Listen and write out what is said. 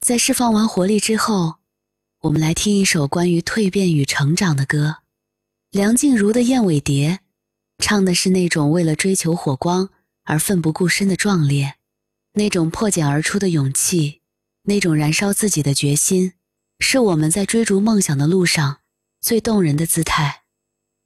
在释放完活力之后，我们来听一首关于蜕变与成长的歌。梁静茹的《燕尾蝶》唱的是那种为了追求火光而奋不顾身的壮烈，那种破茧而出的勇气，那种燃烧自己的决心，是我们在追逐梦想的路上最动人的姿态。